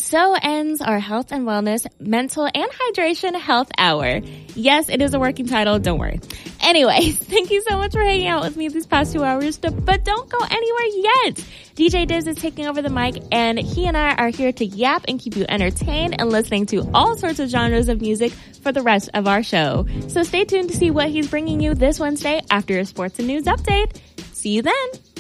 so ends our health and wellness, mental and hydration health hour. Yes, it is a working title. Don't worry. Anyways, thank you so much for hanging out with me these past 2 hours, but don't go anywhere yet. DJ Diz is taking over the mic, and he and I are here to yap and keep you entertained and listening to all sorts of genres of music for the rest of our show. So stay tuned to see what he's bringing you this Wednesday after a sports and news update. See you then.